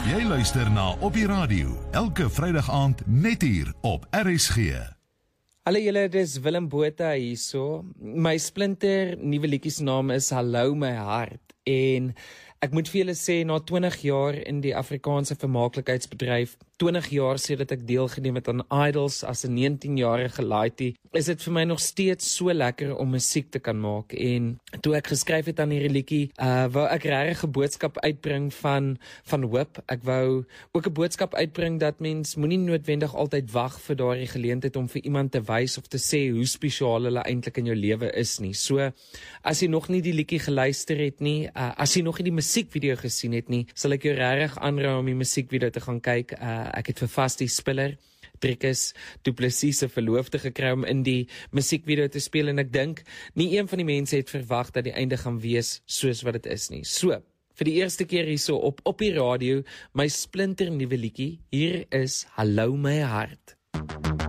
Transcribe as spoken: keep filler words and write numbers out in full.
Jy luister na Op die Radio, elke Vrydag aand net hier op R S G. Hallo julle, dis Willem Botha hierso. My splinter nuwe liedjie se naam is Hallo my hart en ek moet vir julle sê, na twintig jaar in die Afrikaanse vermaaklikheidsbedryf, twintig jaar sedert ek deelgeneem het aan Idols as 'n negentienjarige laaitie, is dit vir my nog steeds so lekker om musiek te kan maak. En toe ek geskryf het aan hierdie liedjie, uh, wou ek regtig 'n boodskap uitbring van van hoop. Ek wou ook 'n boodskap uitbring dat mens moenie noodwendig altyd wag vir daardie geleentheid om vir iemand te wys of te sê hoe spesiaal hulle eintlik in jou lewe is nie. So, as jy nog nie die liedjie geluister het nie, uh, as jy nog nie die musiekvideo gesien het nie, sal ek jou regtig aanraai om die musiekvideo te gaan kyk. Uh, ek het vir Vastie Spiller, Driekus Du Plessis se verloofde gekry om in die musiekvideo te speel en ek dink nie een van die mense het verwag dat die einde gaan wees soos wat dit is nie. So, vir die eerste keer hierso op op die radio, my splinter nuwe liedjie, hier is Hallo my hart.